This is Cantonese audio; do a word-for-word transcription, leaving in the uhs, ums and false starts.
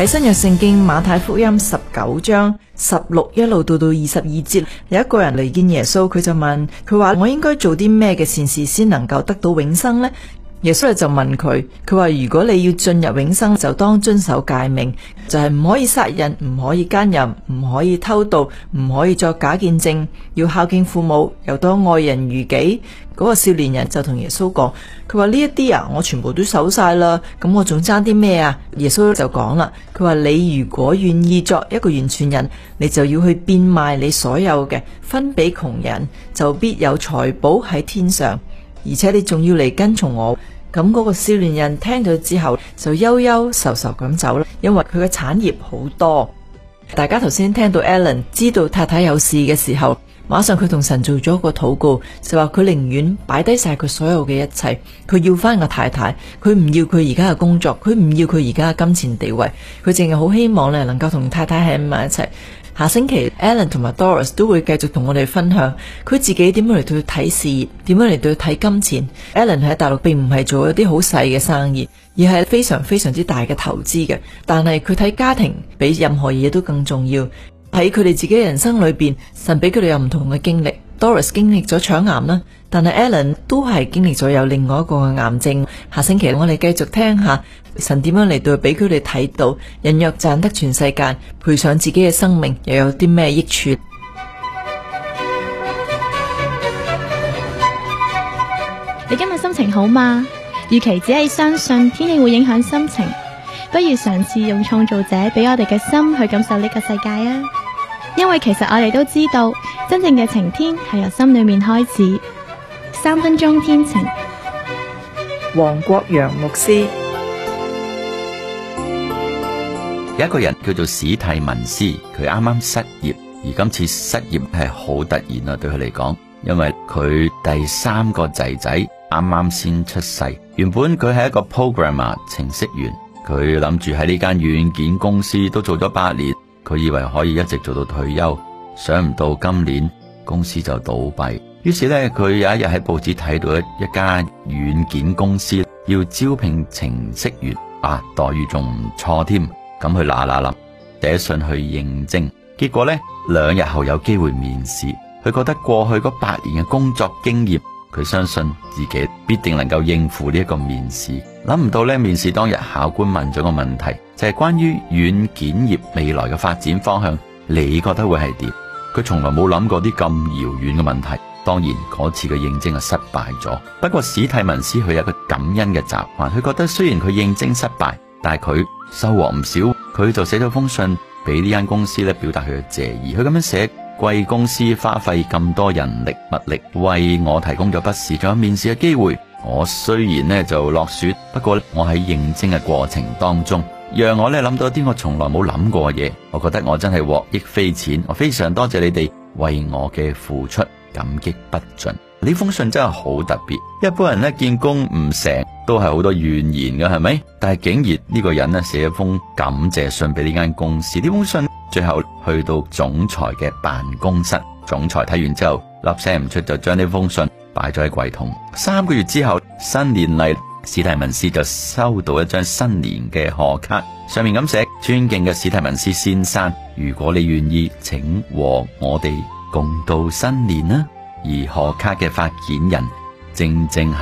喺新約聖經馬太福音十九章十六一路到到二十二節，有一個人嚟見耶穌，佢就問佢話：我應該做啲咩嘅善事先能夠得到永生呢？耶穌就問佢，佢話如果你要進入永生，就當遵守誡命，就係唔可以殺人，唔可以奸淫，唔可以偷盜，唔可以作假見證，要孝敬父母，又當愛人如己。嗰個少年人就同耶穌講，佢話呢一啲啊，我全部都守晒啦，咁我仲爭啲咩啊？耶穌就講啦，佢話你如果願意作一個完全人，你就要去變賣你所有嘅，分俾窮人，就必有財寶喺天上，而且你仲要嚟跟從我。咁嗰個少年人聽咗之後就憂憂愁愁咁走啦，因為佢嘅產業好多。大家頭先聽到 Alan 知道太太有事嘅時候，馬上佢同神做咗個禱告，就話佢寧願擺低晒佢所有嘅一切，佢要翻個太太，佢唔要佢而家嘅工作，佢唔要佢而家嘅金錢地位，佢淨係好希望咧能夠同太太喺埋一齊。下星期 Alan 同埋 Doris 都會繼續同我哋分享佢自己點樣嚟到睇事業，點樣嚟到睇金錢。Alan 喺大陸並唔係做一啲好細嘅生意，而係非常非常之大嘅投資嘅，但係佢睇家庭比任何嘢都更重要。喺佢哋自己嘅人生裏邊，神俾佢哋有唔同嘅經歷。Doris 經歷咗腸癌啦，但係 Alan 都係經歷咗有另外一個嘅癌症。下星期我哋繼續聽下神點樣嚟到俾佢哋睇到，人若賺得全世界，賠上自己嘅生命，又有啲咩益處？ 你今日心情好嗎？與其只係相信天氣會影響心情，不如嘗試用創造者俾我哋嘅心去感受呢個世界啊！因為其實我哋都知道，真正嘅晴天係由心裏面開始。三分鐘天晴， 黃國陽牧師。 有一個人叫做史蒂文斯，佢啱啱失業，而今次失業係好突然啊，對佢嚟講，因為佢第三個仔仔啱啱先出世。原本佢係一個 programmer 程式員，佢諗住喺呢間軟件公司都做咗八年，佢以為可以一直做到退休，想唔到今年公司就倒閉。於是呢，佢有一日喺報紙睇到一一家軟件公司要招聘程式員，啊，待遇仲唔錯添。咁佢嗱嗱臨寫信去應徵，結果呢，兩日後有機會面試。佢覺得過去嗰八年嘅工作經驗，佢相信自己必定能夠應付呢一個面試。諗唔到呢，面試當日考官問咗個問題，就係關於軟件業未來嘅發展方向，你覺得會係點？佢從來冇諗過啲咁遙遠嘅問題。當然嗰次嘅應徵係失敗咗。不過史蒂文斯佢有一個感恩嘅習慣，佢覺得雖然佢應徵失敗，但係佢收穫唔少。佢就寫咗封信俾呢間公司咧，表達佢嘅謝意。佢咁樣寫：貴公司花費咁多人力物力為我提供咗筆試，仲有面試嘅機會。我雖然呢就落選，不過我喺應徵嘅過程當中，讓我咧諗到一啲我從來冇諗過嘅嘢。我覺得我真係獲益匪淺。我非常多謝你哋為我嘅付出，感激不盡。呢封信真係好特別。一般人呢見工唔成都係好多怨言嘅，係咪？但係竟然呢個人呢寫一封感謝信俾呢間公司。呢封信最後去到總裁嘅辦公室，總裁睇完之後粒聲唔出，就將呢封信擺咗喺櫃桶。三個月之後，新年嚟，史蒂文斯就收到一張新年嘅賀卡，上面咁寫：尊敬嘅史蒂文斯先生，如果你願意，請和我哋共度新年啦。而賀卡嘅發件人正正